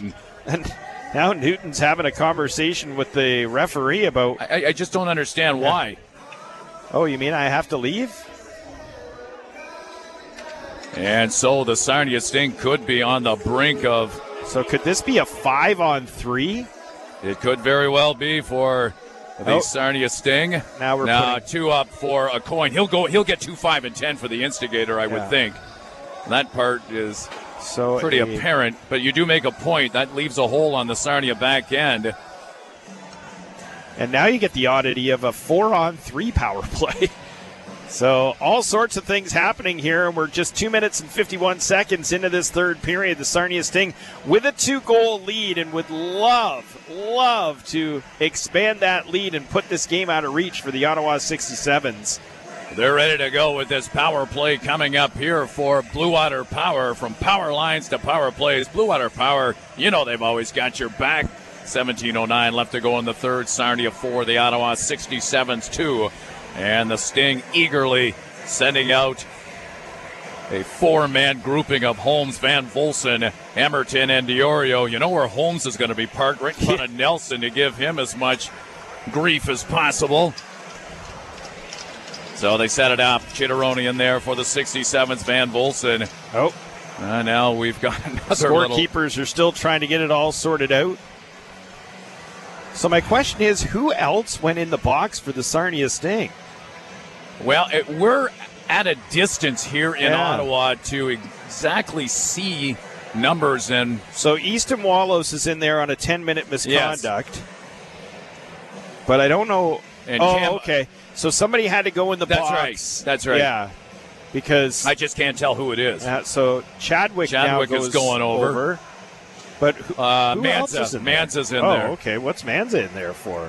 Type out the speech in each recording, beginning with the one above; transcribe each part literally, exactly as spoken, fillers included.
Newton. And now Newton's having a conversation with the referee about... I, I just don't understand yeah. why. Oh, you mean I have to leave? And so the Sarnia Sting could be on the brink of... So could this be a five on three? It could very well be for the oh. Sarnia Sting. Now we're now putting... two up for a coin. He'll go. He'll get two, five, and ten for the instigator, I yeah. would think. That part is so pretty a... apparent. But you do make a point. That leaves a hole on the Sarnia back end. And now you get the oddity of a four on three power play. So all sorts of things happening here, and we're just two minutes and fifty-one seconds into this third period. The Sarnia Sting with a two-goal lead and would love, love to expand that lead and put this game out of reach for the Ottawa sixty-sevens. They're ready to go with this power play coming up here for Blue Water Power. From power lines to power plays, Blue Water Power, you know they've always got your back. seventeen oh nine left to go in the third. Sarnia four, the Ottawa sixty-sevens two. And the Sting eagerly sending out a four-man grouping of Holmes, Van Volsen, Emerton, and Diorio. You know where Holmes is going to be parked? Right in front of Nelson to give him as much grief as possible. So they set it up. Chitteroni in there for the sixty-sevens, Van Volsen. Oh. Uh, now we've got another Scorekeepers little... are still trying to get it all sorted out. So my question is, who else went in the box for the Sarnia Sting? Well, it, we're at a distance here in yeah. Ottawa to exactly see numbers. And so Easton Wallows is in there on a ten-minute misconduct. Yes. But I don't know. And oh, Cam, okay. So somebody had to go in the that's box. That's right. That's right. Yeah. Because I just can't tell who it is. Uh, so Chadwick, Chadwick now goes is going over. over. But who, uh, who Manza, else is in Manza's there? in oh, there. okay. What's Manza in there for?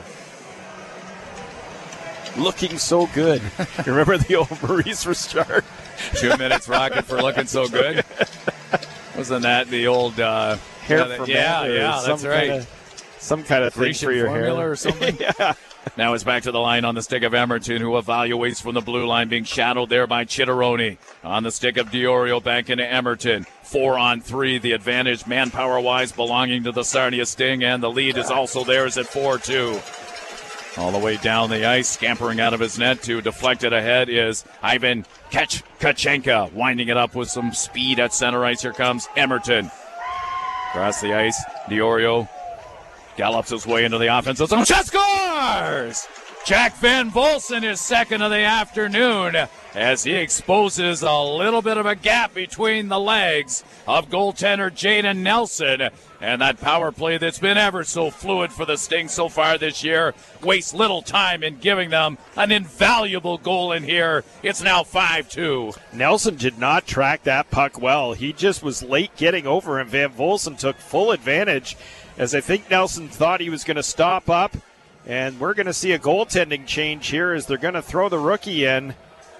Looking so good. You remember the old Maurice Richard? Two minutes rocket for looking so good. Wasn't that the old uh, hair yeah, for yeah, men yeah, that's right. Kinda, some kind of thing Grecian for your formula hair or something. yeah. Now it's back to the line on the stick of Emerton, who evaluates from the blue line, being shadowed there by Chitteroni. On the stick of Diorio, back into Emerton. Four on three, the advantage manpower-wise belonging to the Sarnia Sting, and the lead is also theirs at four two. All the way down the ice, scampering out of his net to deflect it ahead is Ivan Kachenka, winding it up with some speed at center ice. Here comes Emerton. Across the ice, Diorio gallops his way into the offensive zone. Shot scores! Jack Van Volsen is second of the afternoon as he exposes a little bit of a gap between the legs of goaltender Jaden Nelson. And that power play that's been ever so fluid for the Sting so far this year wastes little time in giving them an invaluable goal in here. It's now five two. Nelson did not track that puck well. He just was late getting over him. Van Volsen took full advantage, as I think Nelson thought he was going to stop up. And we're going to see a goaltending change here as they're going to throw the rookie in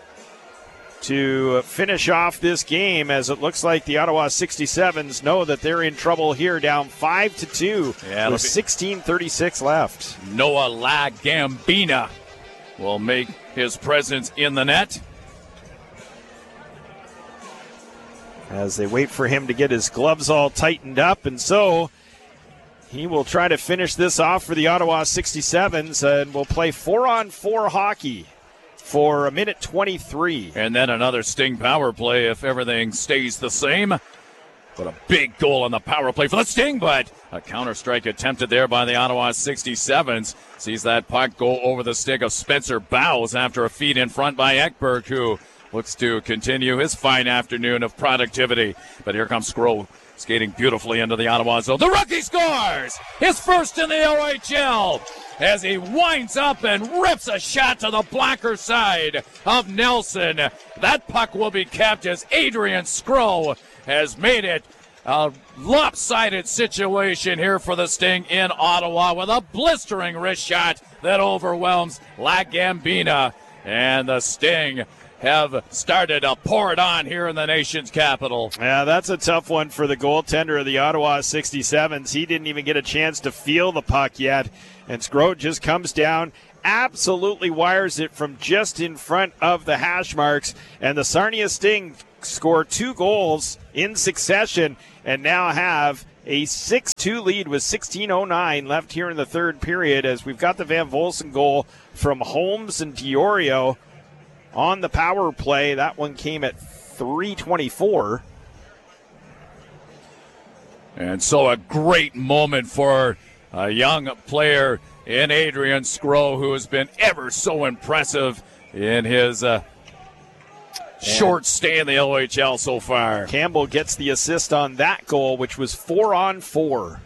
to finish off this game, as it looks like the Ottawa sixty-sevens know that they're in trouble here, down five to two yeah, with sixteen thirty-six left. Noah Lagambina will make his presence in the net as they wait for him to get his gloves all tightened up, and so he will try to finish this off for the Ottawa sixty-sevens, and will play four-on-four hockey for a minute twenty-three. And then another Sting power play if everything stays the same. But a big goal on the power play for the Sting, but a counter-strike attempted there by the Ottawa sixty-sevens. Sees that puck go over the stick of Spencer Bowes after a feed in front by Ekberg, who looks to continue his fine afternoon of productivity. But here comes Skro, skating beautifully into the Ottawa zone. The rookie scores! His first in the O H L as he winds up and rips a shot to the blocker side of Nelson. That puck will be kept as Adrian Skro has made it a lopsided situation here for the Sting in Ottawa with a blistering wrist shot that overwhelms Lagambina. And the Sting have started to pour it on here in the nation's capital. Yeah, that's a tough one for the goaltender of the Ottawa sixty-sevens. He didn't even get a chance to feel the puck yet. And Skro just comes down, absolutely wires it from just in front of the hash marks. And the Sarnia Sting score two goals in succession and now have a six two lead with sixteen oh nine left here in the third period, as we've got the Van Volsen goal from Holmes and Diorio on the power play. That one came at three twenty-four. And so a great moment for a young player in Adrian Skro, who has been ever so impressive in his uh, short stay in the L H L so far. Campbell gets the assist on that goal, which was four on four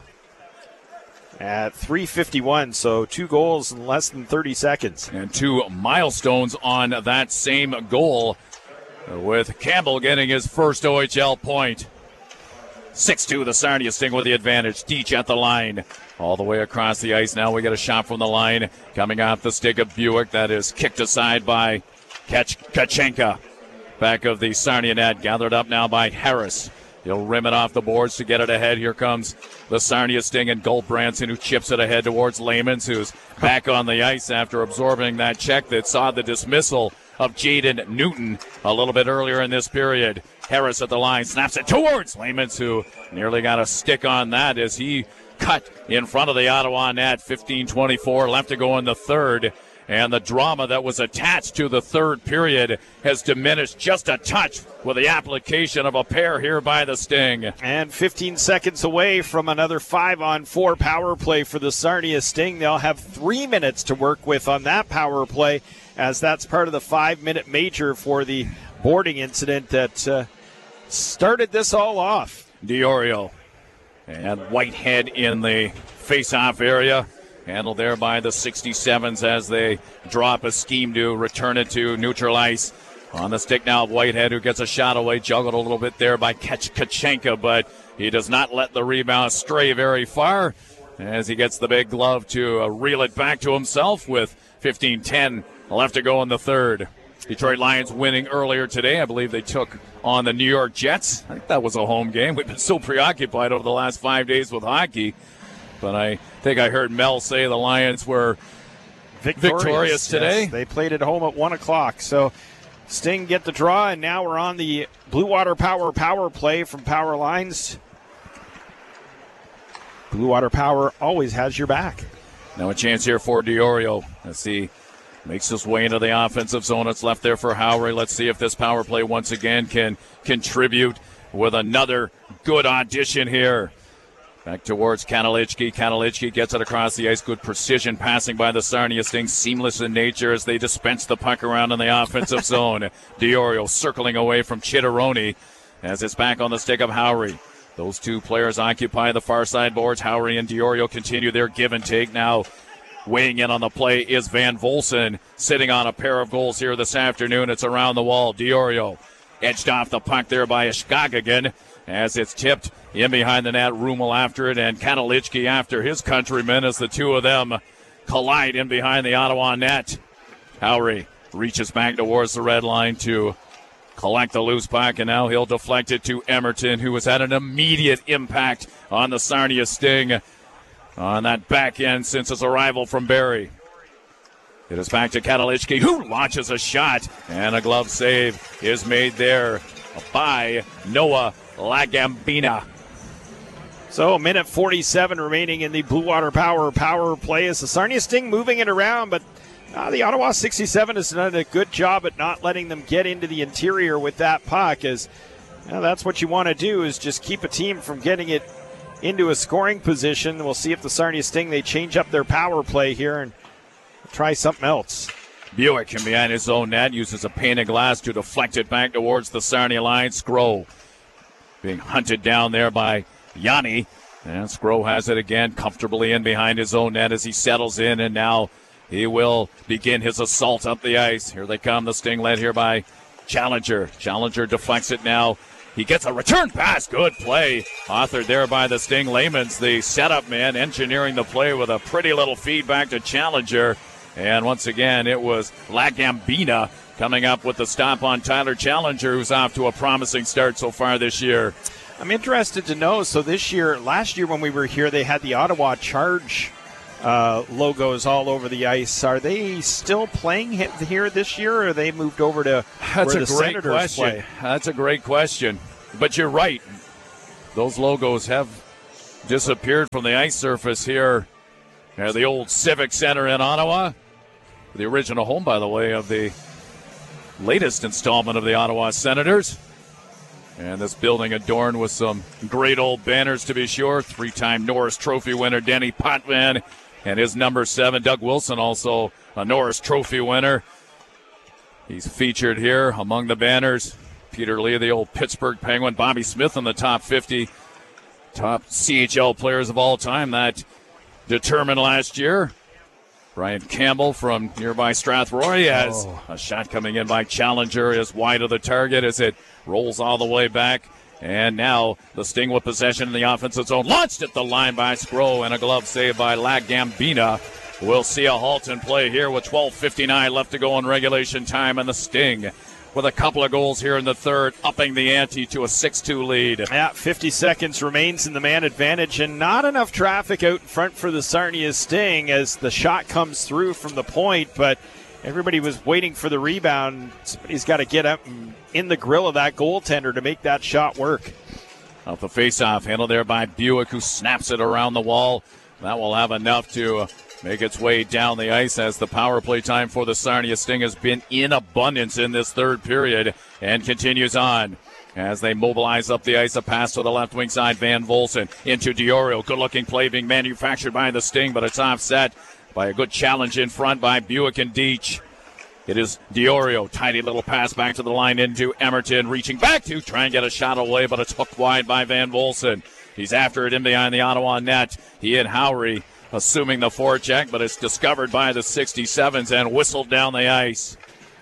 at three fifty-one, so two goals in less than thirty seconds. And two milestones on that same goal, with Campbell getting his first O H L point. six two, the Sarnia Sting with the advantage. Deach at the line. All the way across the ice. Now we get a shot from the line. Coming off the stick of Buick. That is kicked aside by Kachenka. Back of the Sarnia net. Gathered up now by Harris. He'll rim it off the boards to get it ahead. Here comes the Sarnia Sting and Goldbranson, who chips it ahead towards Lamans, who's back on the ice after absorbing that check that saw the dismissal of Jaden Newton a little bit earlier in this period. Harris at the line, snaps it towards Lamans, who nearly got a stick on that as he cut in front of the Ottawa net. fifteen twenty-four left to go in the third. And the drama that was attached to the third period has diminished just a touch with the application of a pair here by the Sting. And fifteen seconds away from another five on four power play for the Sarnia Sting. They'll have three minutes to work with on that power play, as that's part of the five-minute major for the boarding incident that uh, started this all off. Diorio and Whitehead in the face-off area. Handled there by the sixty-sevens as they drop a scheme to return it to neutral ice. On the stick now of Whitehead, who gets a shot away, juggled a little bit there by Kachenka, but he does not let the rebound stray very far as he gets the big glove to uh, reel it back to himself with fifteen ten left to go in the third. Detroit Lions winning earlier today. I believe they took on the New York Jets. I think that was a home game. We've been so preoccupied over the last five days with hockey. But I think I heard Mel say the Lions were victorious, victorious today. Yes, they played at home at one o'clock. So Sting get the draw, and now we're on the Blue Water Power power play from Power Lines. Blue Water Power always has your back. Now a chance here for Diorio as he makes his way into the offensive zone. It's left there for Howry. Let's see if this power play once again can contribute with another good audition here. Back towards Kanalichki. Kanalichki gets it across the ice. Good precision passing by the Sarnia Sting. Seamless in nature as they dispense the puck around in the offensive zone. Diorio circling away from Chitteroni as it's back on the stick of Howry. Those two players occupy the far side boards. Howry and Diorio continue their give and take. Now weighing in on the play is Van Volsen, sitting on a pair of goals here this afternoon. It's around the wall. Diorio edged off the puck there by Ishkagagan as it's tipped in behind the net. Rummel after it, and Kanalichki after his countrymen as the two of them collide in behind the Ottawa net. Howry reaches back towards the red line to collect the loose puck, and now he'll deflect it to Emerton, who has had an immediate impact on the Sarnia Sting on that back end since his arrival from Barrie. It is back to Kanalichki, who launches a shot, and a glove save is made there by Noah Lagambina. So a minute forty-seven remaining in the Blue Water Power power play as the Sarnia Sting moving it around, but uh, the Ottawa sixty-seven has done a good job at not letting them get into the interior with that puck, as you know, that's what you want to do, is just keep a team from getting it into a scoring position. We'll see if the Sarnia Sting, they change up their power play here and try something else. Buick in behind his own net uses a pane of glass to deflect it back towards the Sarnia line. Skro being hunted down there by Yanni. And Skro has it again comfortably in behind his own net as he settles in, and now he will begin his assault up the ice. Here they come, the Sting led here by Challenger. Challenger deflects it now. He gets a return pass. Good play. Authored there by the Sting. Layman's the setup man, engineering the play with a pretty little feedback to Challenger. And once again, it was Lagambina coming up with the stop on Tyler Challenger, who's off to a promising start so far this year. I'm interested to know, so this year, last year when we were here, they had the Ottawa Charge uh, logos all over the ice. Are they still playing here this year, or are they moved over to That's where a the great Senators question. play? That's a great question. But you're right. Those logos have disappeared from the ice surface here at the old Civic Center in Ottawa. The original home, by the way, of the latest installment of the Ottawa Senators. And this building adorned with some great old banners, to be sure. Three-time Norris Trophy winner Denny Potvin and his number seven, Doug Wilson, also a Norris Trophy winner. He's featured here among the banners. Peter Lee, the old Pittsburgh Penguin. Bobby Smith in the top fifty top C H L players of all time. That determined last year. Brian Campbell from nearby Strathroy has oh. a shot coming in by Challenger is wide of the target as it rolls all the way back. And now the Sting with possession in the offensive zone. Launched at the line by Scro and a glove save by Lagambina. We'll see a halt in play here with twelve fifty-nine left to go in regulation time. And the Sting with a couple of goals here in the third, upping the ante to a six two lead. Yeah, fifty seconds remains in the man advantage, and not enough traffic out in front for the Sarnia Sting as the shot comes through from the point, but everybody was waiting for the rebound. Somebody's got to get up and in the grill of that goaltender to make that shot work. Off the faceoff, handled there by Buick, who snaps it around the wall. That will have enough to make its way down the ice as the power play time for the Sarnia Sting has been in abundance in this third period and continues on. As they mobilize up the ice, a pass to the left wing side, Van Volsen into Diorio. Good-looking play being manufactured by the Sting, but it's offset by a good challenge in front by Buick and Deach. It is Diorio, tidy little pass back to the line into Emerton, reaching back to try and get a shot away, but it's hooked wide by Van Volsen. He's after it in behind the Ottawa net. He and Howry assuming the forecheck, but it's discovered by the sixty-sevens and whistled down the ice.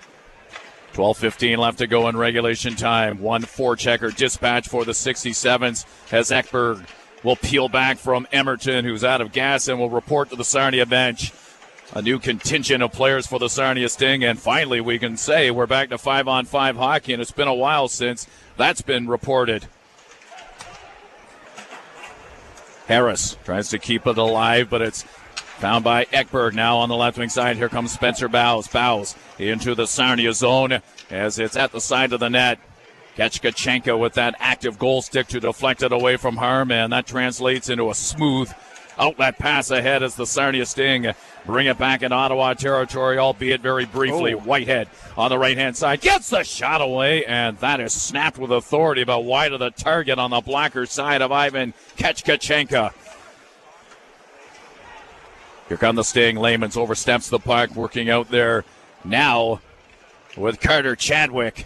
twelve fifteen left to go in regulation time. One forechecker dispatch for the sixty-sevens as Ekberg will peel back from Emerton, who's out of gas, and will report to the Sarnia bench. A new contingent of players for the Sarnia Sting, and finally we can say we're back to five-on-five hockey, and it's been a while since that's been reported. Harris tries to keep it alive, but it's found by Ekberg now on the left wing side. Here comes Spencer Bowes. Bowes into the Sarnia zone as it's at the side of the net. Ketchkachenko with that active goal stick to deflect it away from harm, and that translates into a smooth outlet pass ahead as the Sarnia Sting bring it back in Ottawa territory, albeit very briefly. Oh. Whitehead on the right-hand side gets the shot away, and that is snapped with authority, but wide of the target on the blocker side of Ivan Ketchkachenko. Here come the Sting. Layman's oversteps the puck, working out there now with Carter Chadwick.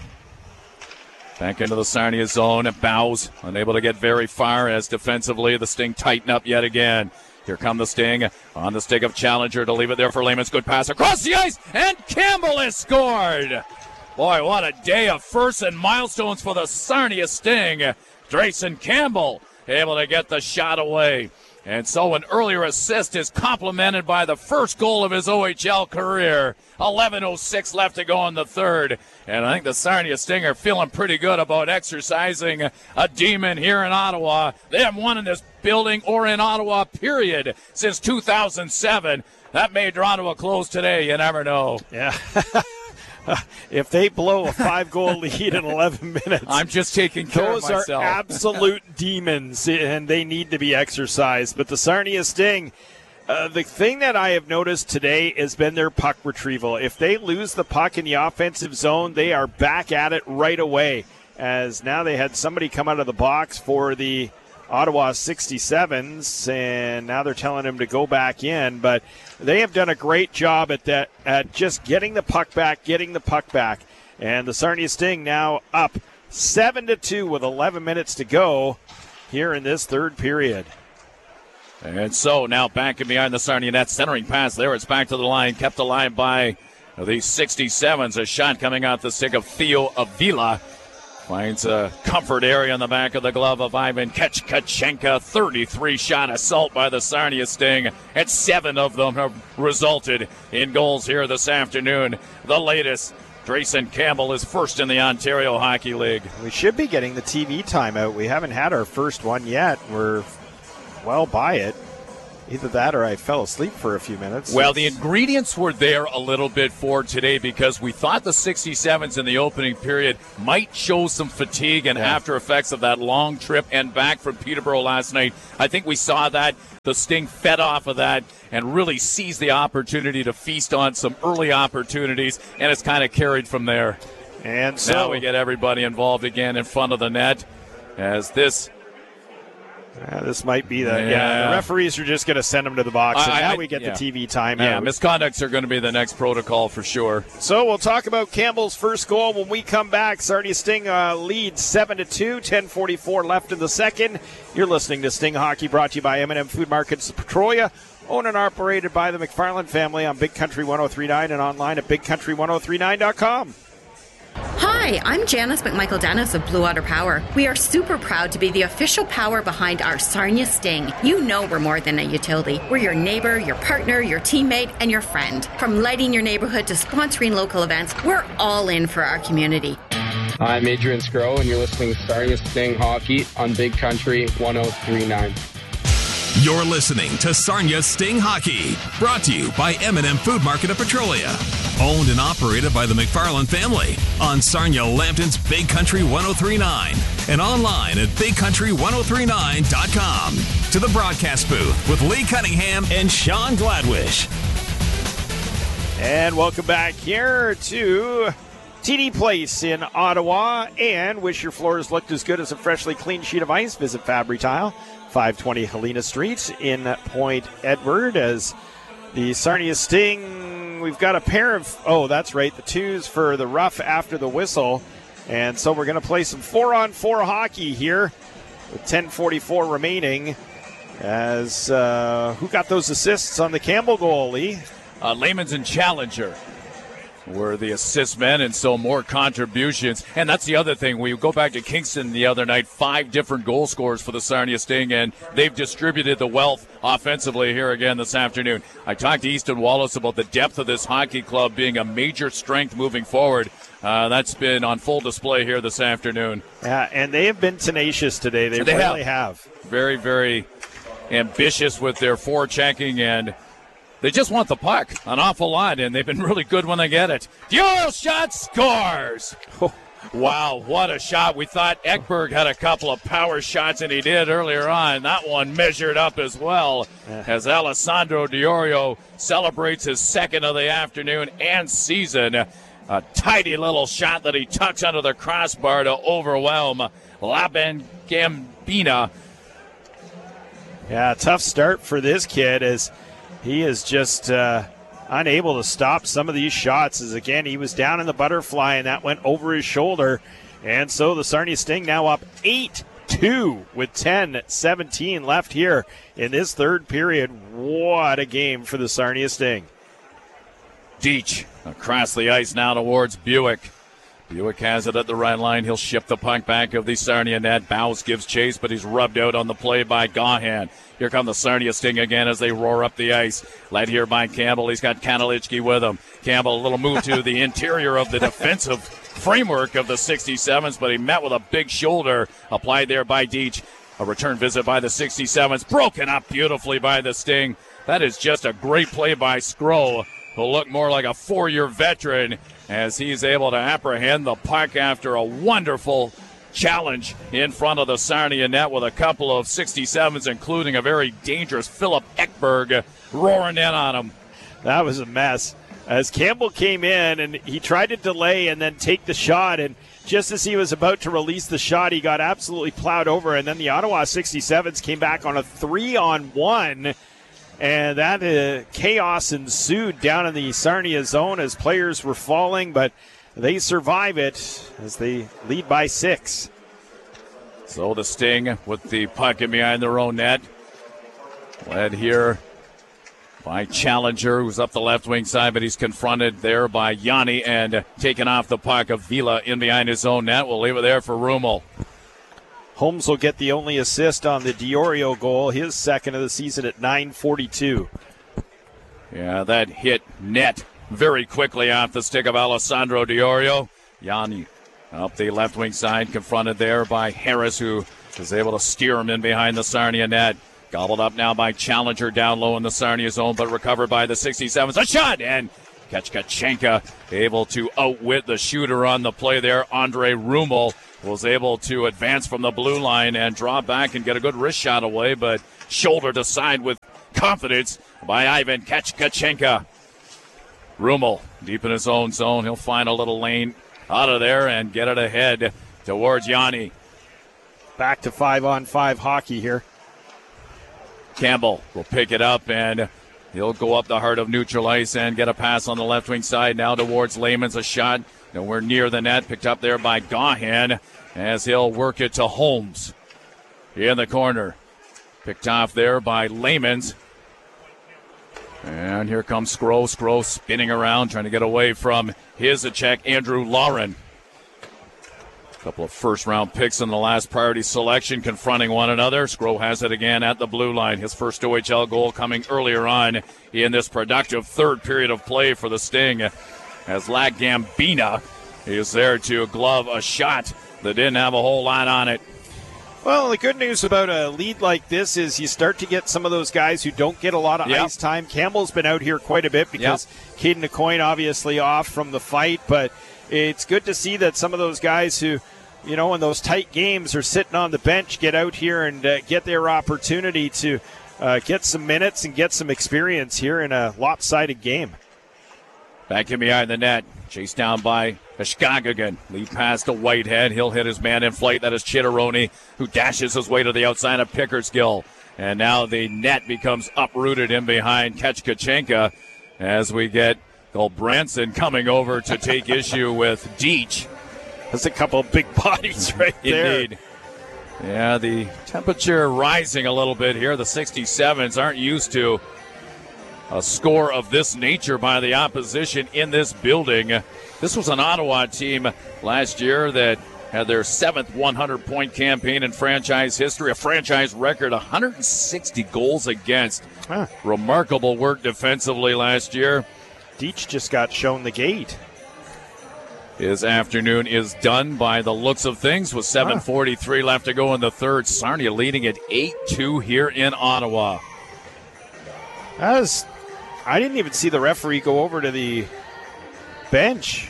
Back into the Sarnia zone, and Bowes unable to get very far as defensively the Sting tighten up yet again. Here come the Sting on the stick of Challenger to leave it there for Layman's good pass across the ice, and Campbell has scored. Boy, what a day of firsts and milestones for the Sarnia Sting. Drayson Campbell able to get the shot away. And so an earlier assist is complemented by the first goal of his O H L career. eleven oh six left to go in the third. And I think the Sarnia Sting are feeling pretty good about exercising a demon here in Ottawa. They haven't won in this building or in Ottawa, period, since two thousand seven. That may draw to a close today. You never know. Yeah. If they blow a five-goal lead in eleven minutes, I'm just taking care of myself. Those are absolute demons, and they need to be exercised. But the Sarnia Sting, uh, the thing that I have noticed today has been their puck retrieval. If they lose the puck in the offensive zone, they are back at it right away. As now they had somebody come out of the box for the Ottawa sixty-sevens, and now they're telling him to go back in. But they have done a great job at that, at just getting the puck back, getting the puck back. And the Sarnia Sting now up seven to two with eleven minutes to go here in this third period. And so now back in behind the Sarnia net, centering pass there. It's back to the line, kept alive by the sixty-sevens. A shot coming out the stick of Theo Avila. Finds a comfort area in the back of the glove of Ivan Ketchkachenko. thirty-three shot assault by the Sarnia Sting, and seven of them have resulted in goals here this afternoon. The latest, Drayson Campbell is first in the Ontario Hockey League. We should be getting the T V timeout. We haven't had our first one yet. We're well by it. Either that or I fell asleep for a few minutes. Well, the ingredients were there a little bit for today because we thought the sixty-sevens in the opening period might show some fatigue and yeah. after effects of that long trip and back from Peterborough last night. I think we saw that. The Sting fed off of that and really seized the opportunity to feast on some early opportunities, and it's kind of carried from there. And so now we get everybody involved again in front of the net as this Uh, this might be the, yeah. yeah, the referees are just going to send them to the box, and I, now I, we get yeah. the T V timeout. Yeah, misconducts are going to be the next protocol for sure. So we'll talk about Campbell's first goal when we come back. Sarnia Sting uh, leads seven to two, ten forty-four left in the second. You're listening to Sting Hockey, brought to you by M and M Food Markets Petrolia, owned and operated by the McFarland family on Big Country ten thirty-nine and online at big country ten thirty-nine dot com. Hi, I'm Janice McMichael Dennis of Blue Water Power. We are super proud to be the official power behind our Sarnia Sting. You know we're more than a utility. We're your neighbor, your partner, your teammate, and your friend. From lighting your neighborhood to sponsoring local events, we're all in for our community. I'm Adrian Scro, and you're listening to Sarnia Sting Hockey on Big Country ten thirty-nine. You're listening to Sarnia Sting Hockey, brought to you by M and M Food Market of Petrolia, owned and operated by the McFarland family on Sarnia Lambton's Big Country ten thirty-nine and online at big country ten thirty-nine dot com. To the broadcast booth with Lee Cunningham and Sean Gladwish. And welcome back here to T D Place in Ottawa. And wish your floors looked as good as a freshly clean sheet of ice. Visit Fabry Tile, five twenty Helena Street in Point Edward. As the Sarnia Sting, we've got a pair of, oh, that's right, the twos for the rough after the whistle. And so we're going to play some four-on-four hockey here with ten forty-four remaining. As uh, who got those assists on the Campbell goal, Lee? Uh, Layman's and Challenger were the assist men, and so more contributions. And that's the other thing. We go back to Kingston the other night, five different goal scorers for the Sarnia Sting, and they've distributed the wealth offensively here again this afternoon. I talked to Easton Wallace about the depth of this hockey club being a major strength moving forward. Uh, that's been on full display here this afternoon. Yeah, and they have been tenacious today. They, they really have. have. Very, very ambitious with their forechecking, and they just want the puck an awful lot, and they've been really good when they get it. Diorio shot, scores! Wow, what a shot. We thought Ekberg had a couple of power shots, and he did earlier on. That one measured up as well as Alessandro Diorio celebrates his second of the afternoon and season. A tidy little shot that he tucks under the crossbar to overwhelm Laban Gambina. Yeah, tough start for this kid as he is just uh, unable to stop some of these shots. As again, he was down in the butterfly and that went over his shoulder. And so the Sarnia Sting now up eight two with ten seventeen left here in this third period. What a game for the Sarnia Sting. Deach across the ice now towards Buick. Buick has it at the right line. He'll ship the puck back of the Sarnia net. Bowes gives chase, but he's rubbed out on the play by Gahan. Here come the Sarnia Sting again as they roar up the ice. Led here by Campbell. He's got Kanalichki with him. Campbell, a little move to the interior of the defensive framework of the sixty-sevens, but he met with a big shoulder applied there by Deach. A return visit by the sixty-sevens. Broken up beautifully by the Sting. That is just a great play by Skro, who'll look more like a four-year veteran as he's able to apprehend the puck after a wonderful challenge in front of the Sarnia net with a couple of sixty-sevens, including a very dangerous Philip Ekberg roaring in on him. That was a mess. As Campbell came in and he tried to delay and then take the shot, and just as he was about to release the shot, he got absolutely plowed over, and then the Ottawa sixty-sevens came back on a three-on-one. And that uh, chaos ensued down in the Sarnia zone as players were falling, but they survive it as they lead by six. So the Sting with the puck in behind their own net. Led here by Challenger, who's up the left wing side, but he's confronted there by Yanni and taken off the puck of Vila in behind his own net. We'll leave it there for Rummel. Holmes will get the only assist on the Diorio goal, his second of the season at nine forty-two. Yeah, that hit net very quickly off the stick of Alessandro Diorio. Yanni up the left wing side, confronted there by Harris, who is able to steer him in behind the Sarnia net. Gobbled up now by Challenger down low in the Sarnia zone, but recovered by the sixty-sevens. A shot, and Kechkachenka able to outwit the shooter on the play there. Andre Rummel was able to advance from the blue line and draw back and get a good wrist shot away, but shouldered aside with confidence by Ivan Kechkachenka. Rummel deep in his own zone. He'll find a little lane out of there and get it ahead towards Yanni. Back to five-on-five hockey here. Campbell will pick it up, and he'll go up the heart of neutral ice and get a pass on the left wing side now towards Layman's. A shot nowhere near the net, picked up there by Gahan as he'll work it to Holmes in the corner. Picked off there by Layman's. And here comes Skro. Skro spinning around, trying to get away from his check, Andrew Lauren. A couple of first-round picks in the last priority selection confronting one another. Skro has it again at the blue line. His first O H L goal coming earlier on in this productive third period of play for the Sting, as Lag Gambina is there to glove a shot that didn't have a whole lot on it. Well, the good news about a lead like this is you start to get some of those guys who don't get a lot of yep. ice time. Campbell's been out here quite a bit because yep. Caden Aucoin obviously off from the fight, but it's good to see that some of those guys who, you know, in those tight games are sitting on the bench get out here and uh, get their opportunity to uh, get some minutes and get some experience here in a lopsided game. Back in behind the net. Chased down by Ashkagagan. Lead pass to Whitehead. He'll hit his man in flight. That is Chitteroni, who dashes his way to the outside of Pickersgill. And now the net becomes uprooted in behind Kechkachenka as we get Gulbranson coming over to take issue with Deach. That's a couple of big bodies right there. Indeed. Yeah, the temperature rising a little bit here. The sixty-sevens aren't used to a score of this nature by the opposition in this building. This was an Ottawa team last year that had their seventh hundred-point campaign in franchise history, a franchise record, one hundred sixty goals against. Huh. Remarkable work defensively last year. Deach just got shown the gate. His afternoon is done by the looks of things with seven forty-three huh. left to go in the third. Sarnia leading at eight two here in Ottawa. That was, I didn't even see the referee go over to the bench.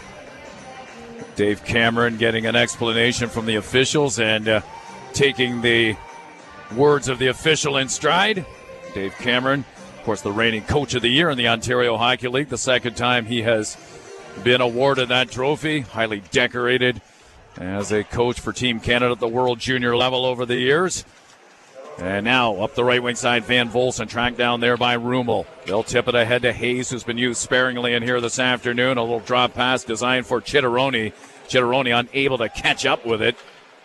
Dave Cameron getting an explanation from the officials and uh, taking the words of the official in stride. Dave Cameron, of course, the reigning coach of the year in the Ontario Hockey League, the second time he has been awarded that trophy. Highly decorated as a coach for Team Canada at the World Junior level over the years. And now up the right wing side, Van Volsen tracked down there by Rummel. They'll tip it ahead to Hayes, who's been used sparingly in here this afternoon. A little drop pass designed for Chitteroni. Chitteroni unable to catch up with it.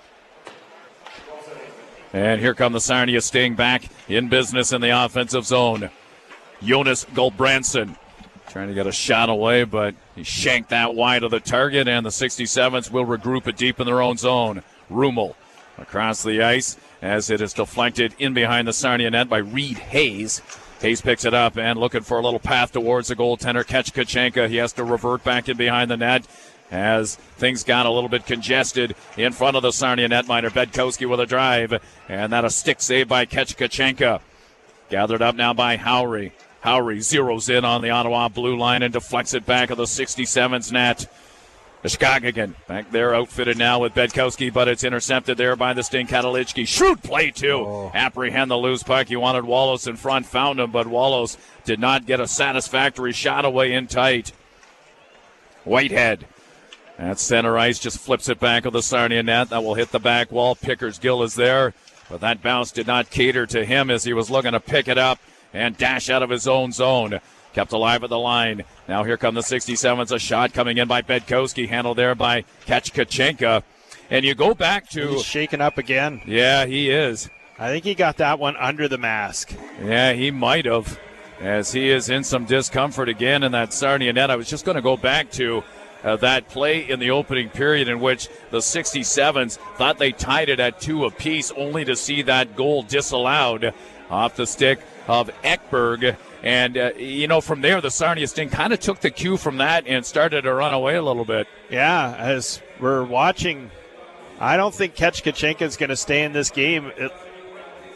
And here come the Sarnia Sting back in business in the offensive zone. Jonas Gulbranson trying to get a shot away, but he shanked that wide of the target, and the sixty-sevens will regroup it deep in their own zone. Rummel across the ice as it is deflected in behind the Sarnia net by Reed Hayes. Hayes picks it up and looking for a little path towards the goaltender, Kechkachenka. He has to revert back in behind the net as things got a little bit congested in front of the Sarnia netminder. Bedkowski with a drive, and that a stick save by Kechkachenka. Gathered up now by Howry. Howry zeroes in on the Ottawa blue line and deflects it back of the sixty-sevens net. Ashkagagan back there outfitted now with Bedkowski, but it's intercepted there by the Sting. Katalichki. Shrewd play, too. Oh. Apprehend the loose puck. He wanted Wallace in front, found him, but Wallace did not get a satisfactory shot away in tight. Whitehead at center ice just flips it back of the Sarnia net. That will hit the back wall. Pickersgill is there, but that bounce did not cater to him as he was looking to pick it up and dash out of his own zone. Kept alive at the line. Now here come the sixty-sevens. A shot coming in by Bedkowski, handled there by Kechkachenka. And you go back to... He's shaken up again. Yeah, he is. I think he got that one under the mask. Yeah, he might have, as he is in some discomfort again in that Sarnia net. I was just going to go back to uh, that play in the opening period in which the sixty-sevens thought they tied it at two apiece, only to see that goal disallowed off the stick of Ekberg. And, uh, you know, from there, the Sarnia Sting kind of took the cue from that and started to run away a little bit. Yeah, as we're watching, I don't think Kechkachenka is going to stay in this game. It,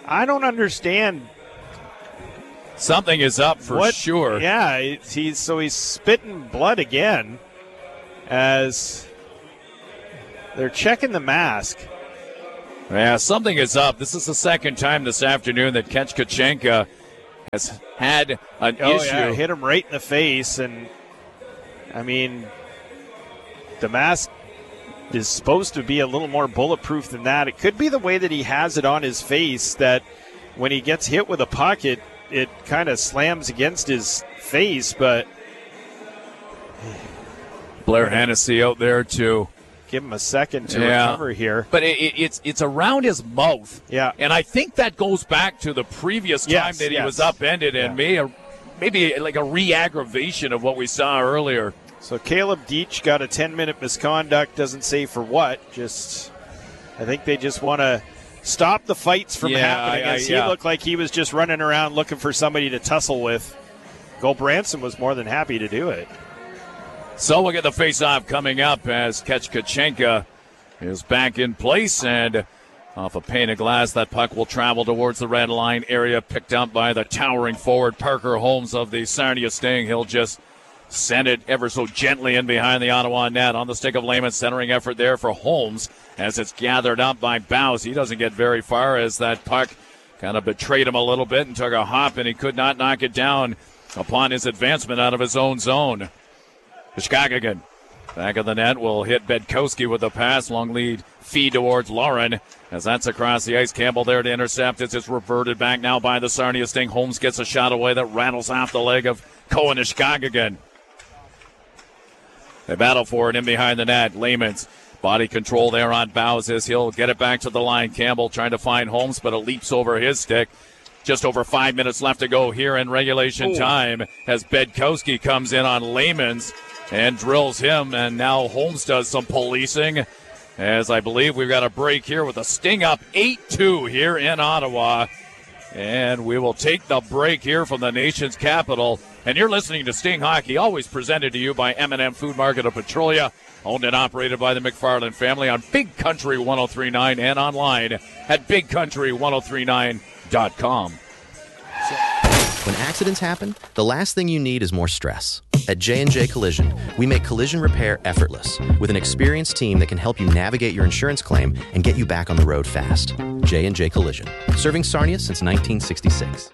I don't understand. Something is up for what, sure. Yeah, it's, he's so he's spitting blood again as they're checking the mask. Yeah, something is up. This is the second time this afternoon that Ketchkachenka has had an oh, issue. Yeah, hit him right in the face, and I mean, the mask is supposed to be a little more bulletproof than that. It could be the way that he has it on his face that when he gets hit with a puck, it, it kind of slams against his face, but Blair Hennessy out there to give him a second to yeah. recover here. But it, it, it's it's around his mouth. Yeah. And I think that goes back to the previous time yes, that he yes. was upended and yeah. may a, maybe like a re-aggravation of what we saw earlier. So Caleb Deitch got a ten-minute misconduct, doesn't say for what. Just, I think they just want to stop the fights from yeah, happening. I, I, as yeah. he looked like he was just running around looking for somebody to tussle with. Gulbranson was more than happy to do it. So we'll get the face-off coming up as Ketchkachenka is back in place, and off a pane of glass, that puck will travel towards the red line area, picked up by the towering forward Parker Holmes of the Sarnia Sting. He'll just send it ever so gently in behind the Ottawa net. On the stick of Lehman, centering effort there for Holmes as it's gathered up by Bows. He doesn't get very far as that puck kind of betrayed him a little bit and took a hop, and he could not knock it down upon his advancement out of his own zone. Pishkagigan back of the net will hit Bedkowski with the pass. Long lead feed towards Lauren as that's across the ice. Campbell there to intercept. It's reverted back now by the Sarnia Sting. Holmes gets a shot away that rattles off the leg of Cohen Ishkagigan. They battle for it in behind the net. Lehman's body control there on Bows as he'll get it back to the line. Campbell trying to find Holmes, but it leaps over his stick. Just over five minutes left to go here in regulation Ooh. time as Bedkowski comes in on Lehman's and drills him, and now Holmes does some policing as I believe we've got a break here with a Sting up eight two here in Ottawa. And we will take the break here from the nation's capital. And you're listening to Sting Hockey, always presented to you by M and M Food Market of Petrolia, owned and operated by the McFarland family on Big Country ten thirty-nine and online at big country ten thirty-nine dot com. When accidents happen, the last thing you need is more stress. At J and J Collision, we make collision repair effortless with an experienced team that can help you navigate your insurance claim and get you back on the road fast. J and J Collision, serving Sarnia since nineteen sixty-six.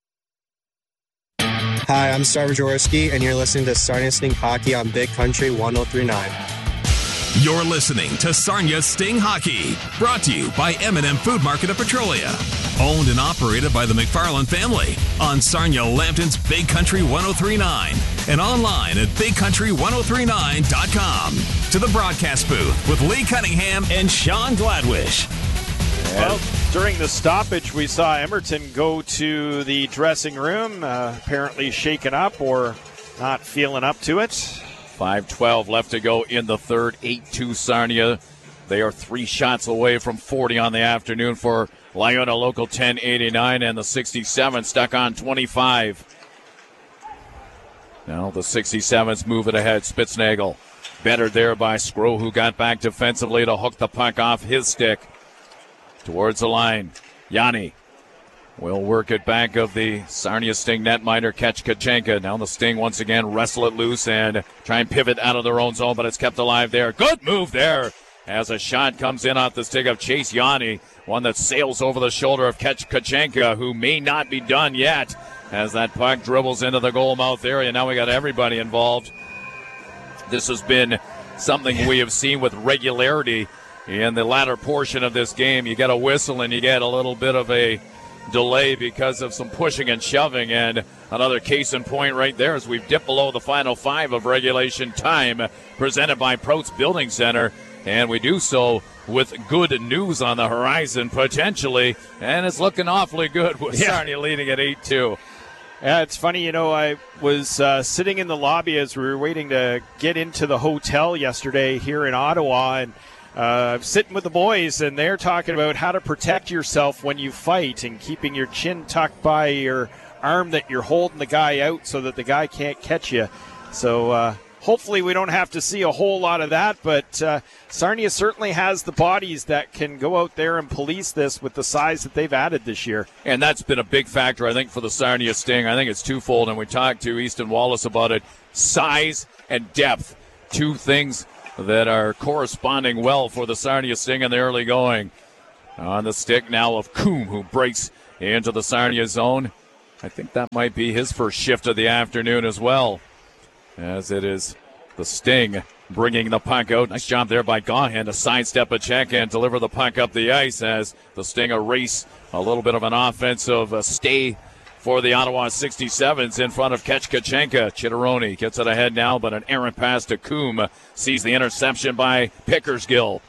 Hi, I'm Star Jaworski, and you're listening to Sarnia Sting Hockey on Big Country ten thirty-nine. You're listening to Sarnia Sting Hockey, brought to you by M and M Food Market of Petrolia, owned and operated by the McFarland family on Sarnia Lambton's Big Country ten thirty-nine and online at big country ten thirty-nine dot com. To the broadcast booth with Lee Cunningham and Sean Gladwish. Well, during the stoppage, we saw Emerton go to the dressing room, uh, apparently shaken up or not feeling up to it. five twelve left to go in the third. eight two Sarnia. They are three shots away from forty on the afternoon for Liona Local ten eighty-nine, and the sixty-seven stuck on twenty-five. Now the sixty-sevens move it ahead. Spitznagel better there by Skro, who got back defensively to hook the puck off his stick towards the line. Yanni will work it back of the Sarnia Sting netminder, Ketchkachenka. Now the Sting once again wrestle it loose and try and pivot out of their own zone, but it's kept alive there. Good move there as a shot comes in off the stick of Chase Yanni, one that sails over the shoulder of Ketchkachenka, who may not be done yet as that puck dribbles into the goal mouth area. Now we got everybody involved. This has been something we have seen with regularity in the latter portion of this game. You get a whistle and you get a little bit of a delay because of some pushing and shoving, and another case in point right there as we've dipped below the final five of regulation time, presented by Protes Building Center, and we do so with good news on the horizon potentially, and it's looking awfully good with yeah. Sarnia leading at eight two. Yeah, it's funny, you know, I was uh, sitting in the lobby as we were waiting to get into the hotel yesterday here in Ottawa, and Uh, I'm sitting with the boys, and they're talking about how to protect yourself when you fight and keeping your chin tucked by your arm that you're holding the guy out so that the guy can't catch you. So uh, hopefully we don't have to see a whole lot of that, but uh, Sarnia certainly has the bodies that can go out there and police this with the size that they've added this year. And that's been a big factor, I think, for the Sarnia Sting. I think it's twofold, and we talked to Easton Wallace about it. Size and depth, two things that are corresponding well for the Sarnia Sting in the early going. On the stick now of Coombe, who breaks into the Sarnia zone. I think that might be his first shift of the afternoon as well, as it is the Sting bringing the puck out. Nice job there by Gahan to sidestep a check and deliver the puck up the ice as the Sting erase a little bit of an offensive uh, stay for the Ottawa sixty-sevens in front of Ketchkachenka. Chitteroni gets it ahead now, but an errant pass to Coombe sees the interception by Pickersgill.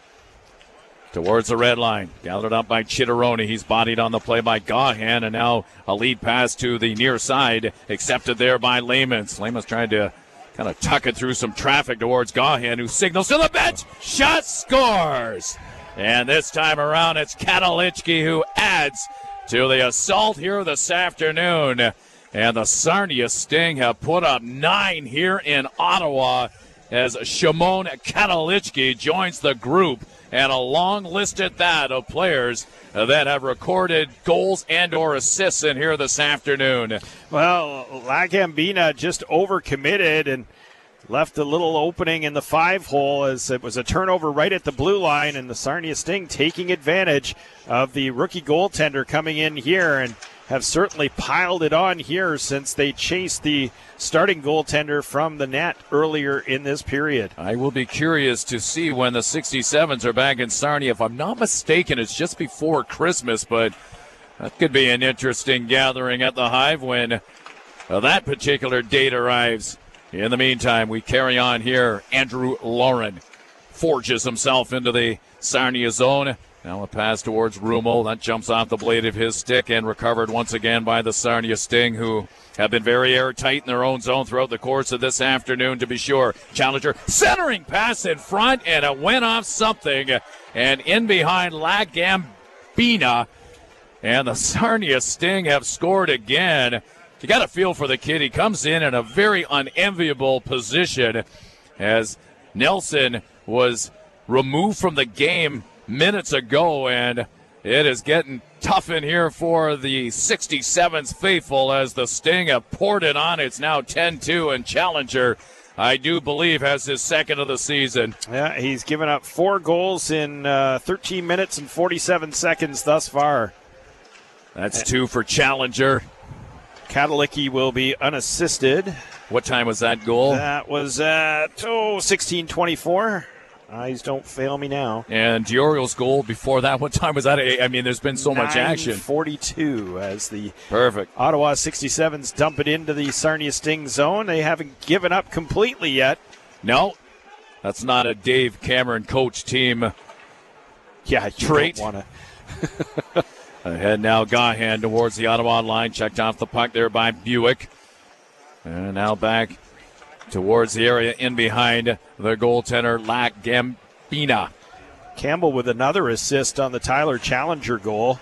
Towards the red line, gathered up by Chitteroni. He's bodied on the play by Gahan, and now a lead pass to the near side, accepted there by Lamans. Lamans trying to kind of tuck it through some traffic towards Gahan, who signals to the bench. Shot, scores! And this time around, it's Katalichki who adds to the assault here this afternoon. And the Sarnia Sting have put up nine here in Ottawa as Shimon Katalichki joins the group. And a long list at that of players that have recorded goals and or assists in here this afternoon. Well, Lagambina just overcommitted and left a little opening in the five hole as it was a turnover right at the blue line, and the Sarnia Sting taking advantage of the rookie goaltender coming in here and have certainly piled it on here since they chased the starting goaltender from the net earlier in this period. I will be curious to see when the sixty-sevens are back in Sarnia. If I'm not mistaken, it's just before Christmas, but that could be an interesting gathering at the Hive when uh, that particular date arrives. In the meantime, we carry on here. Andrew Lauren forges himself into the Sarnia zone. Now a pass towards Rumo. That jumps off the blade of his stick and recovered once again by the Sarnia Sting, who have been very airtight in their own zone throughout the course of this afternoon, to be sure. Challenger centering pass in front, and it went off something. And in behind Lagambina. And the Sarnia Sting have scored again. You got a feel for the kid. He comes in in a very unenviable position as Nelson was removed from the game minutes ago, and it is getting tough in here for the sixty-sevens faithful as the Sting have poured it on. It's now ten two, and Challenger, I do believe, has his second of the season. Yeah, he's given up four goals in uh, thirteen minutes and forty-seven seconds thus far. That's two for Challenger. Katalicki will be unassisted. What time was that goal? That was at, oh, sixteen twenty-four. Eyes don't fail me now. And Diorio's goal before that, what time was that? I mean, there's been so much action. nine forty-two as the Perfect. Ottawa sixty-sevens dump it into the Sarnia Sting zone. They haven't given up completely yet. No, that's not a Dave Cameron coach team. Yeah, you trait. don't want to. Ahead now, Gahan towards the Ottawa line. Checked off the puck there by Buick. And now back towards the area in behind the goaltender, Lagambina. Campbell with another assist on the Tyler Challenger goal.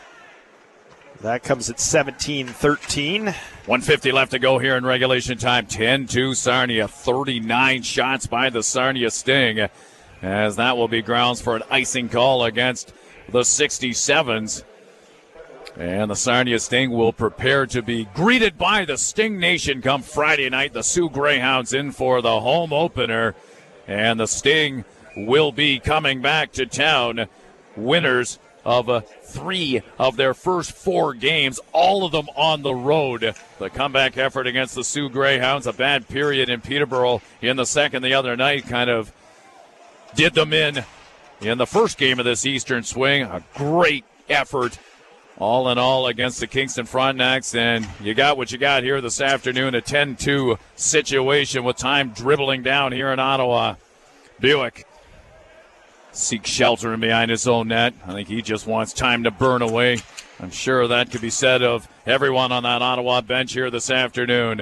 That comes at seventeen thirteen. one fifty left to go here in regulation time. ten two Sarnia. thirty-nine shots by the Sarnia Sting, as that will be grounds for an icing call against the sixty-sevens. And the Sarnia Sting will prepare to be greeted by the Sting Nation come Friday night. The Sioux Greyhounds in for the home opener. And the Sting will be coming back to town, winners of uh, three of their first four games, all of them on the road. The comeback effort against the Sioux Greyhounds, a bad period in Peterborough in the second the other night, kind of did them in in the first game of this Eastern swing. A great effort all in all against the Kingston Frontenacs, and you got what you got here this afternoon, a ten two situation with time dribbling down here in Ottawa. Buick seeks shelter in behind his own net. I think he just wants time to burn away. I'm sure that could be said of everyone on that Ottawa bench here this afternoon.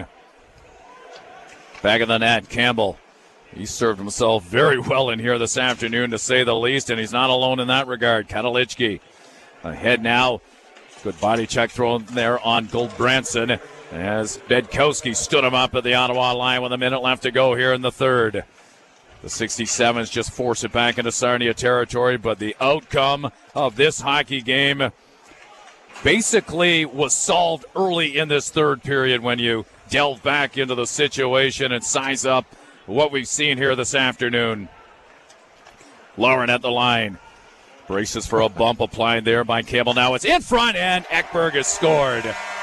Back of the net, Campbell. He served himself very well in here this afternoon, to say the least, and he's not alone in that regard. Katalichki ahead now. Good body check thrown there on Goldbranson. as Bedkowski stood him up at the Ottawa line with a minute left to go here in the third. The sixty-sevens just force it back into Sarnia territory, but the outcome of this hockey game basically was solved early in this third period when you delve back into the situation and size up what we've seen here this afternoon. Lauren at the line. Braces for a bump applied there by Cable. Now it's in front, and Ekberg has scored.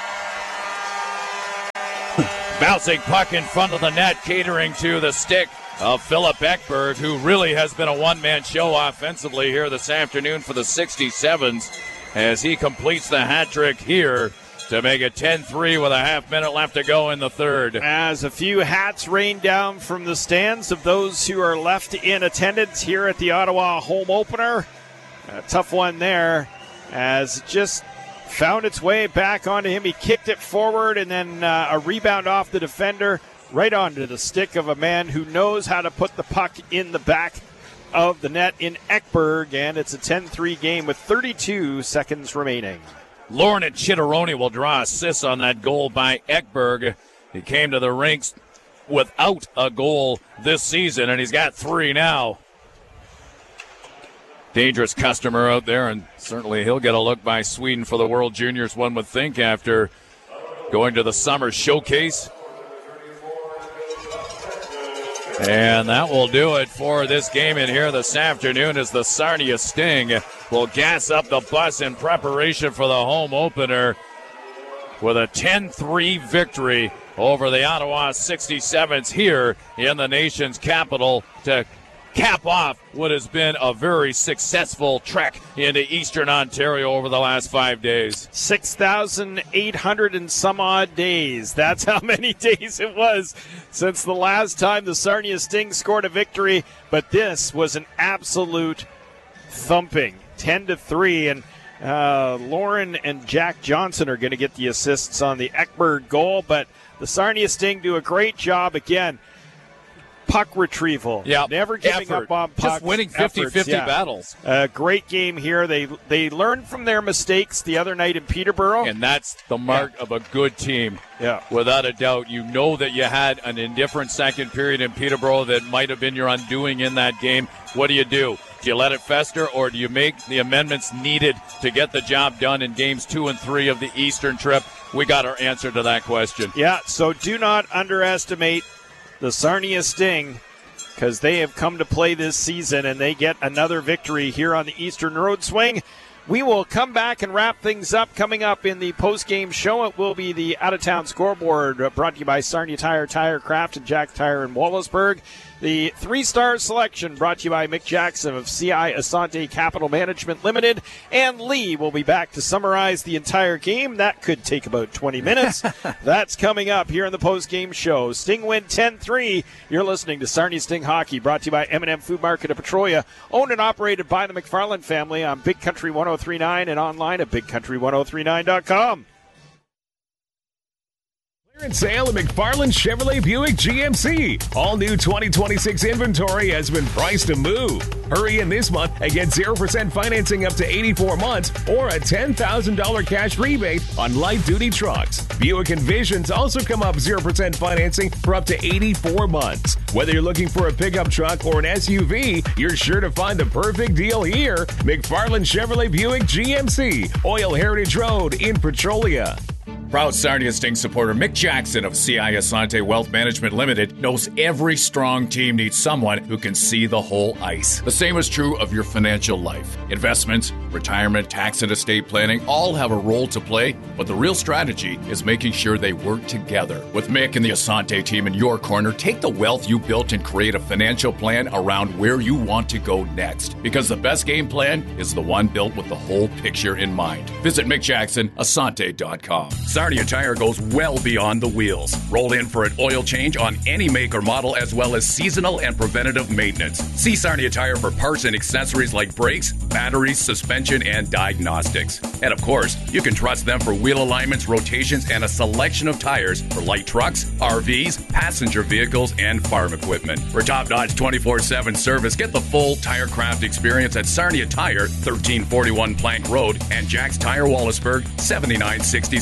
Bouncing puck in front of the net, catering to the stick of Philip Ekberg, who really has been a one-man show offensively here this afternoon for the sixty-sevens as he completes the hat trick here to make it ten three with a half minute left to go in the third. As a few hats rain down from the stands of those who are left in attendance here at the Ottawa home opener. A tough one there as it just found its way back onto him. He kicked it forward and then uh, a rebound off the defender right onto the stick of a man who knows how to put the puck in the back of the net in Ekberg, and it's a ten three game with thirty-two seconds remaining. Lauren and Chitteroni will draw assists on that goal by Ekberg. He came to the rinks without a goal this season, and he's got three now. Dangerous customer out there, and certainly he'll get a look by Sweden for the World Juniors, one would think, after going to the summer showcase. And that will do it for this game in here this afternoon as the Sarnia Sting will gas up the bus in preparation for the home opener with a ten three victory over the Ottawa sixty-sevens here in the nation's capital to cap off what has been a very successful trek into Eastern Ontario over the last five days. six thousand eight hundred and some odd days. That's how many days it was since the last time the Sarnia Sting scored a victory. But this was an absolute thumping, ten to three. And uh, Lauren and Jack Johnson are going to get the assists on the Ekberg goal. But the Sarnia Sting do a great job again. Puck retrieval. Yeah, never giving effort. up on pucks. Just winning fifty-fifty yeah. battles. A uh, great game here. They they learned from their mistakes the other night in Peterborough. And that's the mark yeah. of a good team. Yeah. Without a doubt. You know that you had an indifferent second period in Peterborough that might have been your undoing in that game. What do you do? Do you let it fester, or do you make the amendments needed to get the job done in games two and three of the Eastern trip? We got our answer to that question. Yeah, so do not underestimate the Sarnia Sting, because they have come to play this season, and they get another victory here on the Eastern Road Swing. We will come back and wrap things up. Coming up in the post-game show, it will be the out-of-town scoreboard brought to you by Sarnia Tire, Tire Craft, and Jack Tire in Wallaceburg. The three-star selection brought to you by Mick Jackson of C I Asante Capital Management Limited. And Lee will be back to summarize the entire game. That could take about twenty minutes. That's coming up here in the post-game show. Sting win ten three. You're listening to Sarnia Sting Hockey, brought to you by M and M Food Market of Petrolia, owned and operated by the McFarland family on Big Country one oh three point nine and online at big country ten thirty-nine dot com. Clearance sale at McFarland Chevrolet Buick G M C. All new twenty twenty-six inventory has been priced to move. Hurry in this month and get zero percent financing up to eighty-four months or a ten thousand dollars cash rebate on light-duty trucks. Buick Envisions also come up zero percent financing for up to eighty-four months. Whether you're looking for a pickup truck or an S U V, you're sure to find the perfect deal here. McFarland Chevrolet Buick G M C, Oil Heritage Road in Petrolia. Proud Sarnia Sting supporter Mick Jackson of C I Asante Wealth Management Limited knows every strong team needs someone who can see the whole ice. The same is true of your financial life. Investments, retirement, tax and estate planning all have a role to play, but the real strategy is making sure they work together. With Mick and the Asante team in your corner, take the wealth you built and create a financial plan around where you want to go next. Because the best game plan is the one built with the whole picture in mind. Visit Mick Jackson Asante dot com. Sarnia Tire goes well beyond the wheels. Roll in for an oil change on any make or model, as well as seasonal and preventative maintenance. See Sarnia Tire for parts and accessories like brakes, batteries, suspension, and diagnostics. And of course, you can trust them for wheel alignments, rotations, and a selection of tires for light trucks, R Vs, passenger vehicles, and farm equipment. For top-notch twenty-four seven service, get the full Tire Craft experience at Sarnia Tire, thirteen forty-one Plank Road, and Jack's Tire Wallaceburg, seventy-nine sixty-six McCreary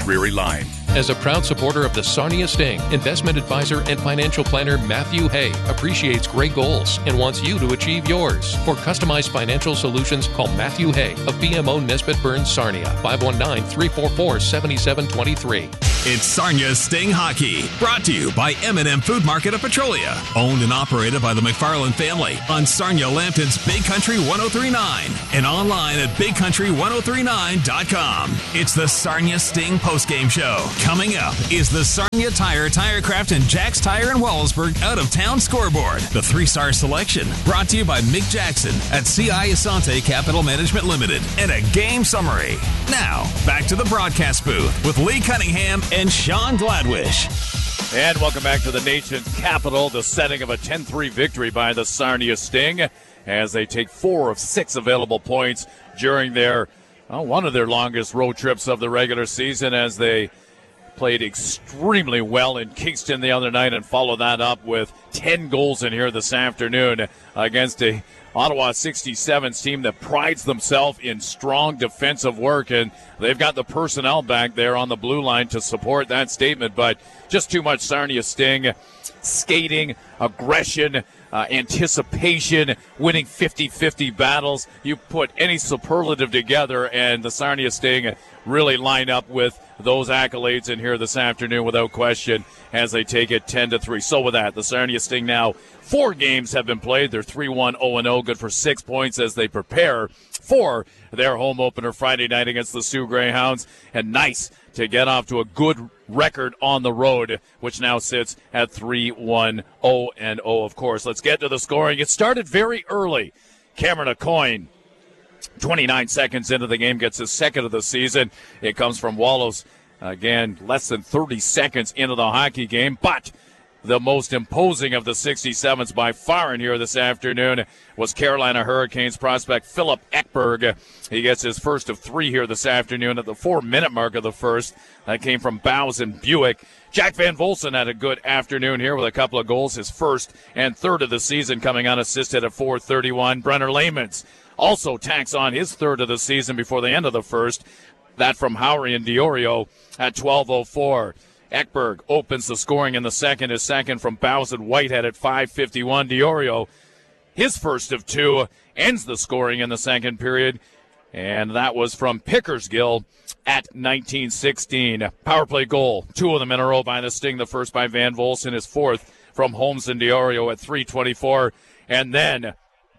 Prairie Line. As a proud supporter of the Sarnia Sting, investment advisor and financial planner Matthew Hay appreciates great goals and wants you to achieve yours. For customized financial solutions, call Matthew Hay of B M O Nesbitt Burns Sarnia, five one nine, three four four, seven seven two three. It's Sarnia Sting Hockey, brought to you by M and M Food Market of Petrolia, owned and operated by the McFarland family on Sarnia Lambton's Big Country one oh three point nine and online at big country one oh three nine dot com. It's the Sarnia Sting postgame show. Coming up is the Sarnia Tire, Tirecraft, and Jack's Tire in Wallsburg out-of-town scoreboard. The three-star selection, brought to you by Mick Jackson at C I Asante Capital Management Limited, and a game summary. Now, back to the broadcast booth with Lee Cunningham and Sean Gladwish. And welcome back to the nation's capital, the setting of a ten three victory by the Sarnia Sting as they take four of six available points during their, well, one of their longest road trips of the regular season, as they played extremely well in Kingston the other night and followed that up with ten goals in here this afternoon against a Ottawa sixty-sevens team that prides themselves in strong defensive work, and they've got the personnel back there on the blue line to support that statement. But just too much Sarnia Sting skating, aggression, uh, anticipation, winning fifty-fifty battles. You put any superlative together, and the Sarnia Sting really line up with those accolades in here this afternoon without question as they take it ten to three. So with that, the Sarnia Sting now, four games have been played. They're three one oh and oh, good for six points as they prepare for their home opener Friday night against the Sioux Greyhounds. And nice to get off to a good record on the road, which now sits at three one oh and oh, of course. Let's get to the scoring. It started very early. Cameron Aucoin, twenty-nine seconds into the game, gets his second of the season. It comes from Wallows, again, less than thirty seconds into the hockey game. But the most imposing of the sixty-sevens by far in here this afternoon was Carolina Hurricanes prospect Philip Ekberg. He gets his first of three here this afternoon at the four-minute mark of the first. That came from Bows and Buick. Jack Van Volsen had a good afternoon here with a couple of goals, his first and third of the season, coming unassisted at four thirty-one. Brenner Lamans also tacks on his third of the season before the end of the first. That from Howry and Diorio at twelve oh four. Ekberg opens the scoring in the second. His second from Bows and Whitehead at five fifty-one. Diorio, his first of two, ends the scoring in the second period. And that was from Pickersgill at nineteen sixteen. Power play goal, two of them in a row by the Sting. The first by Van Volsen, his fourth from Holmes and Diorio at three twenty-four. And then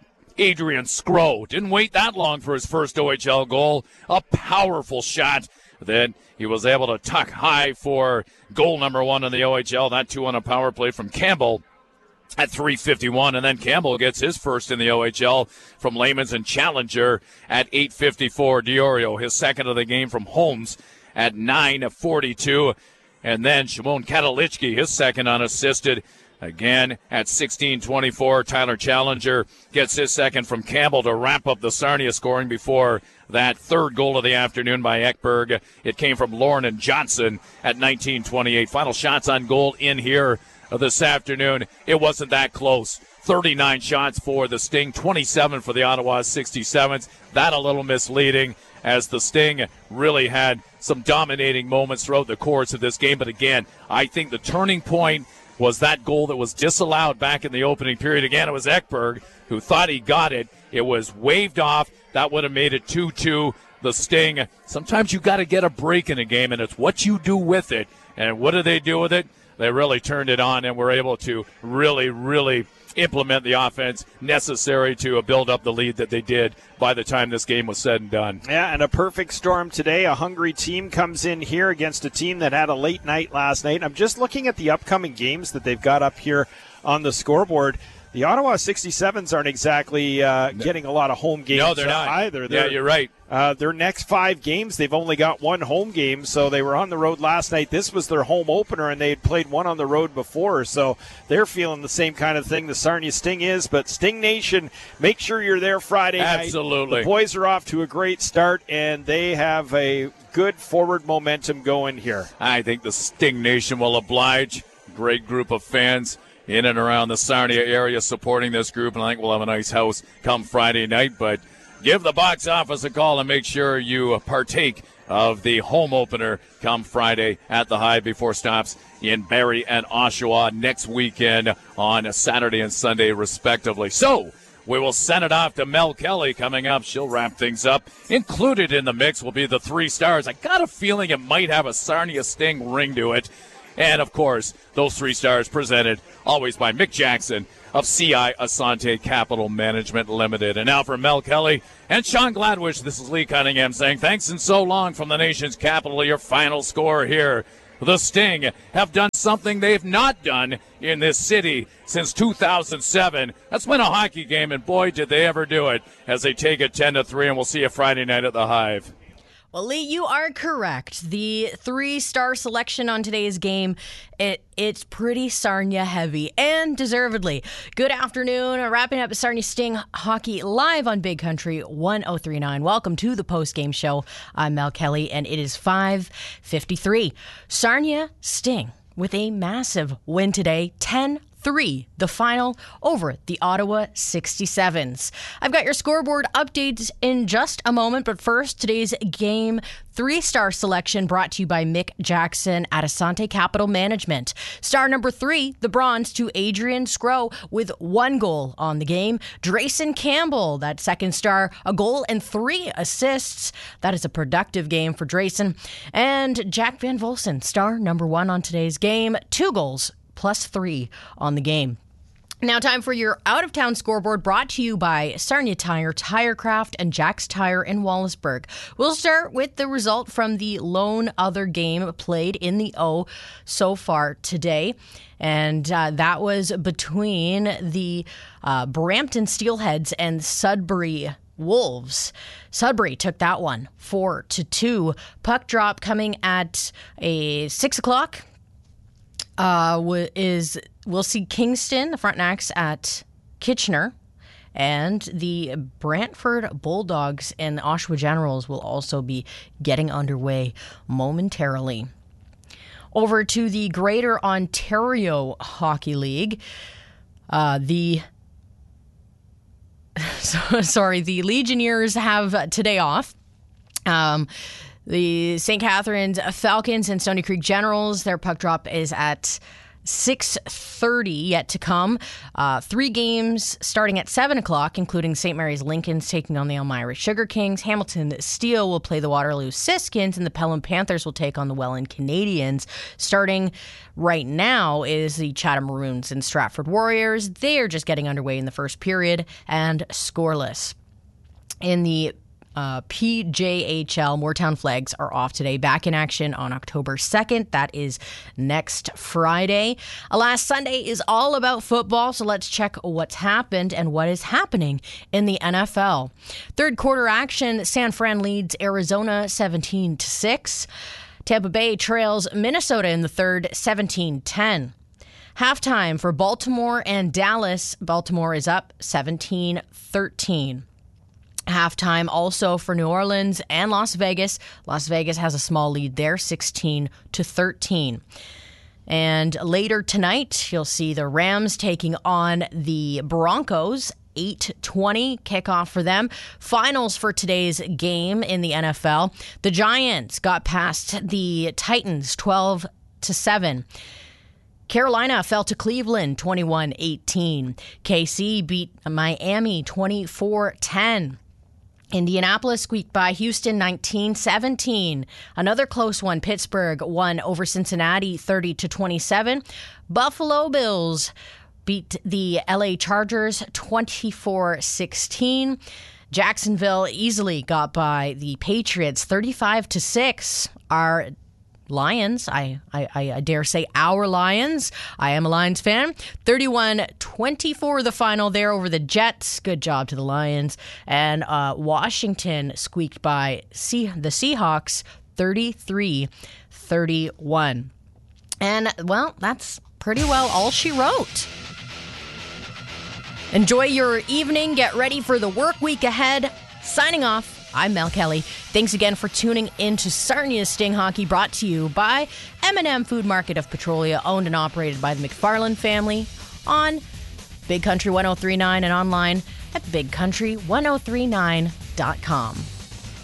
Adrian Skro didn't wait that long for his first O H L goal. A powerful shot that he was able to tuck high for goal number one in the O H L. That two on a power play from Campbell at three fifty-one. And then Campbell gets his first in the O H L from Lamans and Challenger at eight fifty-four. Diorio, his second of the game from Holmes at nine forty-two. And then Shimon Katalichki, his second unassisted, again at sixteen twenty-four. Tyler Challenger gets his second from Campbell to wrap up the Sarnia scoring before that third goal of the afternoon by Ekberg. It came from Lauren and Johnson at nineteen twenty-eight. Final shots on goal in here this afternoon. It wasn't that close. thirty-nine shots for the Sting, twenty-seven for the Ottawa sixty-sevens. That a little misleading, as the Sting really had some dominating moments throughout the course of this game. But again, I think the turning point was that goal that was disallowed back in the opening period. Again, it was Ekberg who thought he got it. It was waved off. That would have made it two two. The Sting, sometimes you got to get a break in a game, and it's what you do with it. And what did they do with it? They really turned it on and were able to really, really implement the offense necessary to build up the lead that they did by the time this game was said and done. Yeah, and a perfect storm today. A hungry team comes in here against a team that had a late night last night. I'm just looking at the upcoming games that they've got up here on the scoreboard. The Ottawa sixty-sevens aren't exactly uh, getting a lot of home games no, they're not. either. They're, yeah, you're right. Uh, their next five games, they've only got one home game, so they were on the road last night. This was their home opener, and they had played one on the road before, so they're feeling the same kind of thing the Sarnia Sting is. But Sting Nation, make sure you're there Friday night. Absolutely. The boys are off to a great start, and they have a good forward momentum going here. I think the Sting Nation will oblige. Great group of fans in and around the Sarnia area supporting this group, and I think we'll have a nice house come Friday night. But give the box office a call and make sure you partake of the home opener come Friday at the Hive before stops in Barrie and Oshawa next weekend on Saturday and Sunday, respectively. So we will send it off to Mel Kelly coming up. She'll wrap things up. Included in the mix will be the three stars. I got a feeling it might have a Sarnia Sting ring to it. And, of course, those three stars presented always by Mick Jackson of C I Asante Capital Management Limited. And now for Mel Kelly and Sean Gladwish, this is Lee Cunningham saying thanks and so long from the nation's capital. Your final score here. The Sting have done something they've not done in this city since two thousand seven. That's win a hockey game, and boy, did they ever do it as they take it ten to three, and we'll see you Friday night at the Hive. Well, Lee, you are correct. The three-star selection on today's game, it it's pretty Sarnia heavy, and deservedly. Good afternoon. Wrapping up Sarnia Sting Hockey live on Big Country one oh three point nine. Welcome to the post-game show. I'm Mel Kelly, and it is five fifty-three. Sarnia Sting with a massive win today, ten three, the final over the Ottawa sixty-sevens. I've got your scoreboard updates in just a moment, but first, today's game three-star selection brought to you by Mick Jackson at Asante Capital Management. Star number three, the bronze to Adrian Scrow with one goal on the game. Drayson Campbell, that second star, a goal and three assists. That is a productive game for Drayson. And Jack Van Volsen, star number one on today's game, two goals plus three on the game. Now time for your out-of-town scoreboard brought to you by Sarnia Tire, Tirecraft, and Jack's Tire in Wallaceburg. We'll start with the result from the lone other game played in the O so far today. And uh, that was between the uh, Brampton Steelheads and Sudbury Wolves. Sudbury took that one four to two. Puck drop coming at a six o'clock. Uh, is we'll see Kingston, the Frontenacs, at Kitchener, and the Brantford Bulldogs and the Oshawa Generals will also be getting underway momentarily. Over to the Greater Ontario Hockey League, uh, the sorry, the Legionnaires have today off. Um, The Saint Catharines Falcons and Stony Creek Generals, their puck drop is at six thirty yet to come. Uh, three games starting at seven o'clock, including Saint Mary's Lincolns taking on the Elmira Sugar Kings. Hamilton Steel will play the Waterloo Siskins, and the Pelham Panthers will take on the Welland Canadians. Starting right now is the Chatham Maroons and Stratford Warriors. They are just getting underway in the first period and scoreless. In the Uh, P J H L, Moortown Flags are off today. Back in action on October second. That is next Friday. Alas, Sunday is all about football, so let's check what's happened and what is happening in the N F L. Third quarter action, San Fran leads Arizona seventeen to six. Tampa Bay trails Minnesota in the third, seventeen ten. Halftime for Baltimore and Dallas. Baltimore is up seventeen thirteen. Halftime also for New Orleans and Las Vegas. Las Vegas has a small lead there, sixteen to thirteen. And later tonight, you'll see the Rams taking on the Broncos. eight twenty kickoff for them. Finals for today's game in the N F L. The Giants got past the Titans twelve to seven. Carolina fell to Cleveland twenty-one eighteen. K C beat Miami twenty-four ten. Indianapolis squeaked by Houston nineteen seventeen. Another close one, Pittsburgh won over Cincinnati thirty to twenty-seven. Buffalo Bills beat the L A Chargers twenty-four sixteen. Jacksonville easily got by the Patriots thirty-five to six. Our Lions, I, I, I dare say our Lions. I am a Lions fan. thirty-one twenty-four the final there over the Jets. Good job to the Lions. And uh, Washington squeaked by C- the Seahawks thirty-three thirty-one. And, well, that's pretty well all she wrote. Enjoy your evening. Get ready for the work week ahead. Signing off. I'm Mel Kelly. Thanks again for tuning in to Sarnia Sting Hockey, brought to you by M and M Food Market of Petrolia, owned and operated by the McFarland family, on Big Country one oh three point nine and online at big country ten thirty-nine dot com.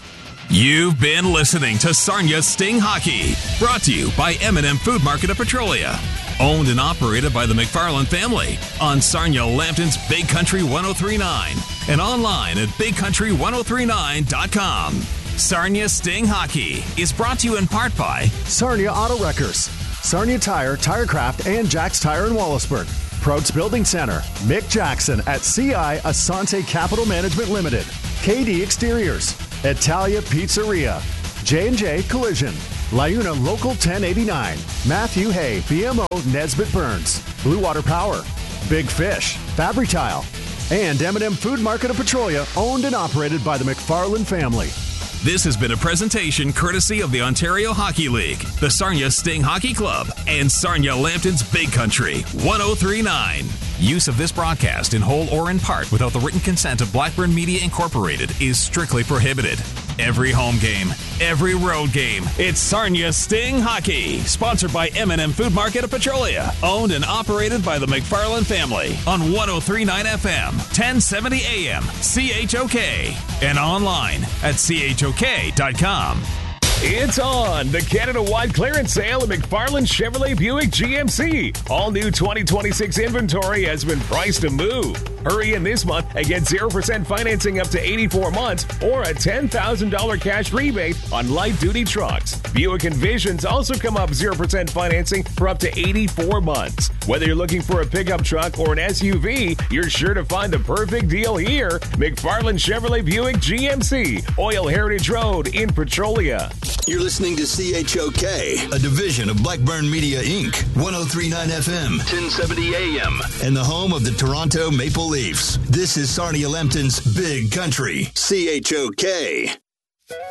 You've been listening to Sarnia Sting Hockey, brought to you by M and M Food Market of Petrolia. Owned and operated by the McFarland family on Sarnia Lambton's Big Country ten thirty-nine and online at big country ten thirty-nine dot com. Sarnia Sting Hockey is brought to you in part by Sarnia Auto Wreckers, Sarnia Tire, Tirecraft, and Jack's Tire in Wallaceburg. Prouts Building Center, Mick Jackson at C I Asante Capital Management Limited. K D Exteriors, Italia Pizzeria, J and J Collision, Liuna Local ten eighty-nine, Matthew Hay, B M O Nesbitt Burns, Blue Water Power, Big Fish, Fabri-Tile, and M and M Food Market of Petrolia, owned and operated by the McFarland family. This has been a presentation courtesy of the Ontario Hockey League, the Sarnia Sting Hockey Club, and Sarnia Lambton's Big Country ten thirty-nine. Use of this broadcast in whole or in part without the written consent of Blackburn Media Incorporated is strictly prohibited. Every home game, every road game, it's Sarnia Sting Hockey. Sponsored by M and M Food Market of Petrolia. Owned and operated by the McFarland family on ten thirty-nine F M, ten seventy A M, C H O K, and online at C H O K dot com. It's on! The Canada-wide clearance sale at McFarland Chevrolet Buick G M C. All new twenty twenty-six inventory has been priced to move. Hurry in this month and get zero percent financing up to eighty-four months or a ten thousand dollars cash rebate on light-duty trucks. Buick Envisions also come up zero percent financing for up to eighty-four months. Whether you're looking for a pickup truck or an S U V, you're sure to find the perfect deal here. McFarland Chevrolet Buick G M C, Oil Heritage Road in Petrolia. You're listening to C H O K, a division of Blackburn Media, Incorporated, ten thirty-nine F M, ten seventy A M, and the home of the Toronto Maple Leafs. This is Sarnia Lambton's Big Country, C H O K.